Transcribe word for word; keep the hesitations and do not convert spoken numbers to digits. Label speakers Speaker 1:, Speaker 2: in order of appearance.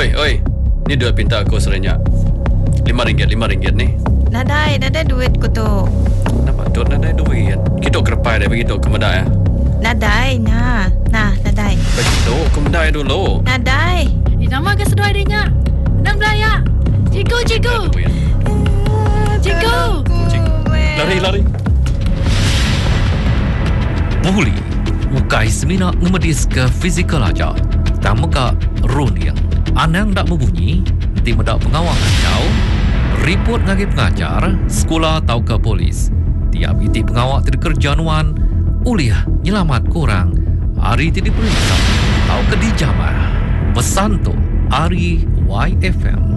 Speaker 1: Oi, oi. Ni duit pinta aku serenyak. Lima ringgit, lima ringgit ni.
Speaker 2: Nadai, nadai duit ku tu.
Speaker 1: Nampak tu nadai duit. Kita kerepai dia begitu ke medai ya.
Speaker 2: Nadai, nah. Nah, nadai.
Speaker 1: Begitu, ke medai dulu.
Speaker 2: Nadai.
Speaker 3: Di nama ke sedoi dia. Nang belaya. Cikgu, cikgu. Cikgu.
Speaker 1: Lari, lari.
Speaker 4: Muli, ukai semina ngemedis ke fizikal aja. Tamu ka runia. Anang dak membunyi, nanti mendak pengawangan kau. Report ngagi pengajar, sekolah atau ke polis. Tiap iti pengawak terkerjanuan, uliah nyelamat kurang. Hari tidak periksa, atau ke dijamah. Pesan tu, Ari Y F M.